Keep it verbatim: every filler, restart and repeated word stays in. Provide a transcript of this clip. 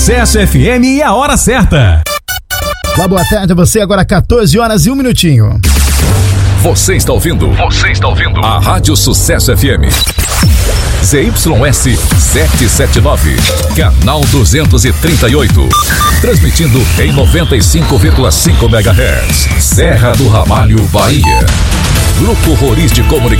Sucesso F M e a hora certa. Olá, boa tarde a você, agora quatorze horas e um minutinho. Você está ouvindo? Você está ouvindo? A Rádio Sucesso F M. Z Y S setecentos e setenta e nove, canal duzentos e trinta e oito. Transmitindo em noventa e cinco vírgula cinco megahertz. Serra do Ramalho, Bahia. Grupo Roriz de Comunicação.